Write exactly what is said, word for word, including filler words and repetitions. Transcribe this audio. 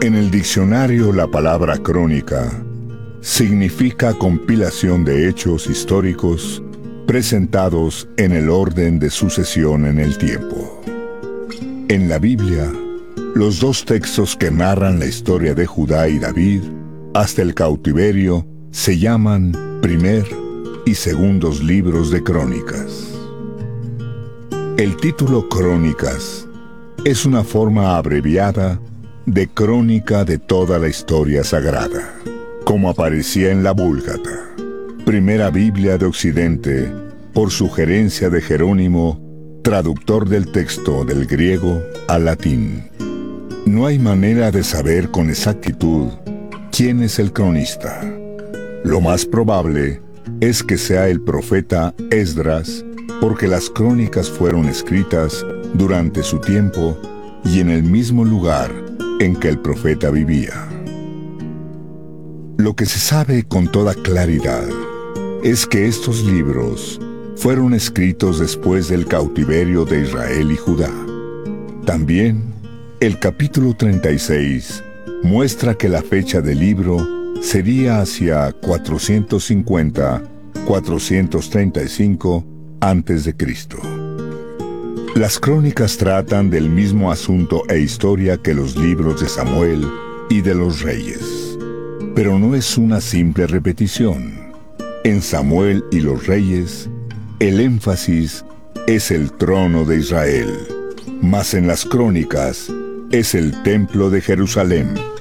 En el diccionario, la palabra crónica significa compilación de hechos históricos presentados en el orden de sucesión en el tiempo. En la Biblia, los dos textos que narran la historia de Judá y David hasta el cautiverio se llaman primer y segundos libros de Crónicas. El título Crónicas es una forma abreviada de crónica de toda la historia sagrada, como aparecía en la Vúlgata, primera Biblia de Occidente, por sugerencia de Jerónimo, traductor del texto del griego al latín. No hay manera de saber con exactitud quién es el cronista. Lo más probable es que sea el profeta Esdras, porque las crónicas fueron escritas durante su tiempo y en el mismo lugar en que el profeta vivía. Lo que se sabe con toda claridad es que estos libros fueron escritos después del cautiverio de Israel y Judá. También, el capítulo treinta y seis muestra que la fecha del libro sería hacia cuatrocientos cincuenta a cuatrocientos treinta y cinco antes de Cristo. Las crónicas tratan del mismo asunto e historia que los libros de Samuel y de los reyes, pero no es una simple repetición. En Samuel y los reyes, el énfasis es el trono de Israel, mas en las crónicas es el templo de Jerusalén.